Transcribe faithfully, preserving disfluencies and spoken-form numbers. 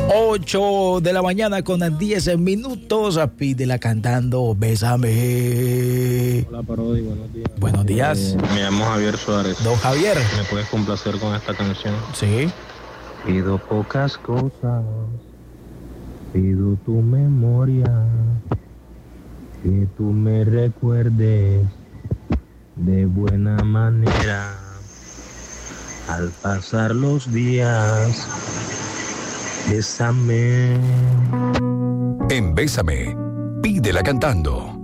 ocho de la mañana con diez minutos. Pídela cantando Bésame. Hola Parodi, buenos días. Buenos días. Eh, me llamo Javier Suárez. Don Javier. ¿Me puedes complacer con esta canción? Sí. Pido pocas cosas, pido tu memoria, que tú me recuerdes de buena manera. Al pasar los días, bésame. En Bésame, pídela cantando.